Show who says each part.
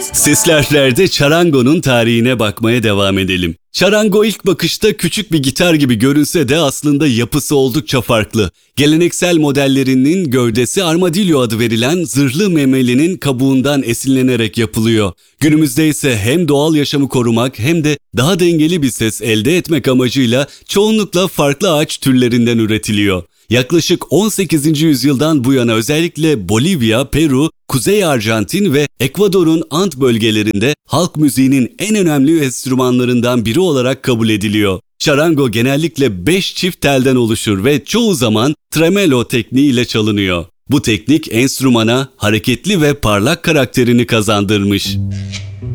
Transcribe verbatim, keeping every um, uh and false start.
Speaker 1: Seslerde charango'nun tarihine bakmaya devam edelim. Charango ilk bakışta küçük bir gitar gibi görünse de aslında yapısı oldukça farklı. Geleneksel modellerinin gövdesi armadillo adı verilen zırhlı memelinin kabuğundan esinlenerek yapılıyor. Günümüzde ise hem doğal yaşamı korumak hem de daha dengeli bir ses elde etmek amacıyla çoğunlukla farklı ağaç türlerinden üretiliyor. Yaklaşık on sekizinci yüzyıldan bu yana özellikle Bolivya, Peru, Kuzey Arjantin ve Ekvador'un Ant bölgelerinde halk müziğinin en önemli enstrümanlarından biri olarak kabul ediliyor. Charango genellikle beş çift telden oluşur ve çoğu zaman tremolo tekniğiyle çalınıyor. Bu teknik enstrümana hareketli ve parlak karakterini kazandırmış.